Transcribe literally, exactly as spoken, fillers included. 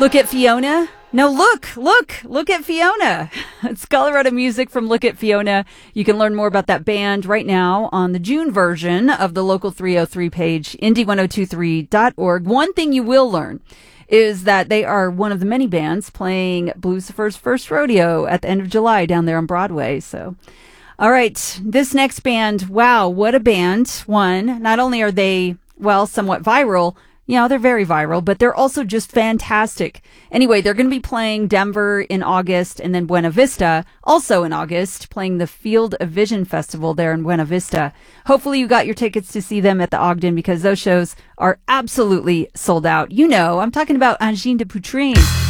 Look at Fiona. No, look, look, look at Fiona. It's Colorado music from Look at Fiona. You can learn more about that band right now on the June version of the Local three oh three page, indy ten twenty-three dot org. One thing you will learn is that they are one of the many bands playing Blucifer's first rodeo at the end of July down there on Broadway. So, all right, this next band, wow, what a band. One, not only are they, well, somewhat viral, you know, they're very viral, but they're also just fantastic. Anyway, they're going to be playing Denver in August and then Buena Vista also in August, playing the Field of Vision Festival there in Buena Vista. Hopefully you got your tickets to see them at the Ogden because those shows are absolutely sold out. You know, I'm talking about Angine de Poutrine.